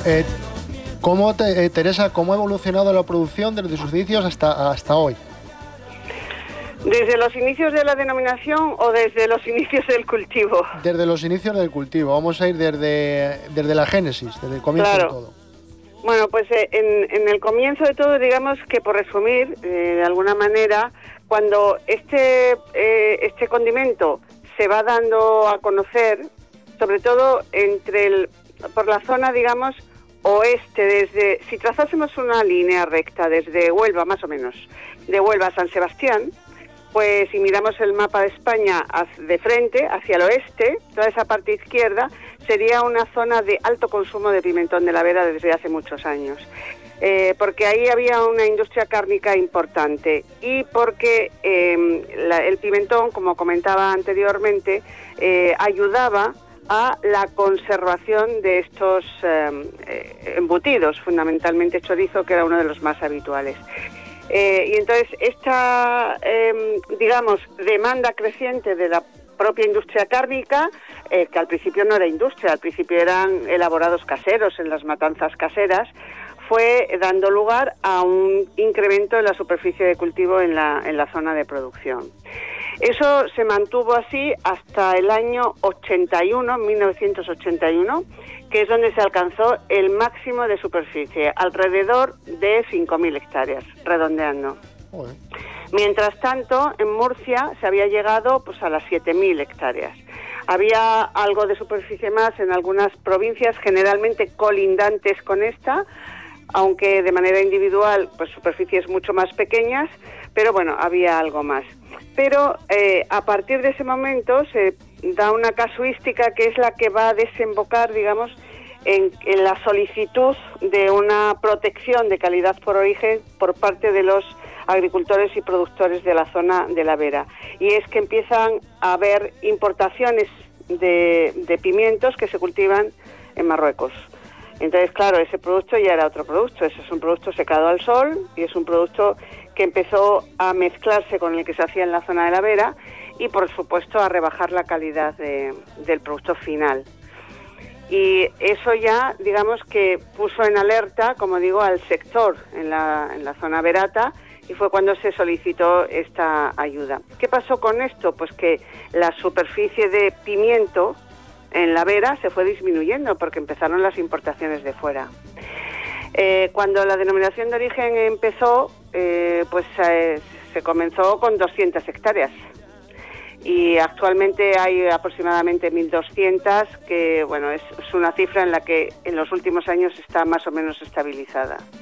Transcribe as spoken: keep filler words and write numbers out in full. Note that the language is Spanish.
Eh, ¿cómo te, eh, Teresa, cómo ha evolucionado la producción desde sus inicios hasta, hasta hoy? ¿Desde los inicios de la denominación o desde los inicios del cultivo? Desde los inicios del cultivo. Vamos a ir desde, desde la génesis, desde el comienzo claro. de todo. Bueno, pues eh, en, en el comienzo de todo, digamos que por resumir, eh, de alguna manera, cuando este, eh, este condimento se va dando a conocer, sobre todo entre el, por la zona, digamos, oeste, desde, si trazásemos una línea recta desde Huelva, más o menos, de Huelva a San Sebastián, pues si miramos el mapa de España de frente, hacia el oeste, toda esa parte izquierda, sería una zona de alto consumo de pimentón de la Vera desde hace muchos años. Eh, porque ahí había una industria cárnica importante y porque eh, la, el pimentón, como comentaba anteriormente, eh, ayudaba a la conservación de estos eh, embutidos, fundamentalmente chorizo, que era uno de los más habituales. Eh, y entonces esta, eh, digamos, demanda creciente de la propia industria cárnica, eh, que al principio no era industria, al principio eran elaborados caseros, en las matanzas caseras, fue dando lugar a un incremento en la superficie de cultivo en la, en la zona de producción. Eso se mantuvo así hasta el año ochenta y uno, mil novecientos ochenta y uno, que es donde se alcanzó el máximo de superficie, alrededor de cinco mil hectáreas, redondeando. Joder. Mientras tanto, en Murcia se había llegado pues, a las siete mil hectáreas. Había algo de superficie más en algunas provincias, generalmente colindantes con esta, aunque de manera individual, pues superficies mucho más pequeñas, pero bueno, había algo más. Pero eh, a partir de ese momento se da una casuística que es la que va a desembocar, digamos, en, en la solicitud de una protección de calidad por origen por parte de los agricultores y productores de la zona de la Vera. Y es que empiezan a haber importaciones de, de pimientos que se cultivan en Marruecos. Entonces, claro, ese producto ya era otro producto, ese es un producto secado al sol y es un producto que empezó a mezclarse con el que se hacía en la zona de la Vera y, por supuesto, a rebajar la calidad de, del producto final. Y eso ya, digamos, que puso en alerta, como digo, al sector en la, en la zona verata y fue cuando se solicitó esta ayuda. ¿Qué pasó con esto? Pues que la superficie de pimiento en la Vera se fue disminuyendo porque empezaron las importaciones de fuera. Eh, cuando la denominación de origen empezó, eh, pues eh, se comenzó con doscientas hectáreas y actualmente hay aproximadamente mil doscientas, que bueno, es, es una cifra en la que en los últimos años está más o menos estabilizada.